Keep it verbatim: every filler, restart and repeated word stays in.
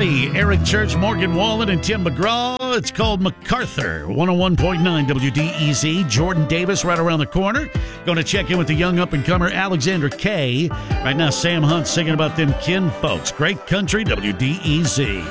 Hardy, Eric Church, Morgan Wallen, and Tim McGraw. It's called MacArthur. one oh one point nine W D E Z. Jordan Davis right around the corner. Going to check in with the young up-and-comer Alexandra Kay. Right now, Sam Hunt singing about them kin folks. Great country, W D E Z.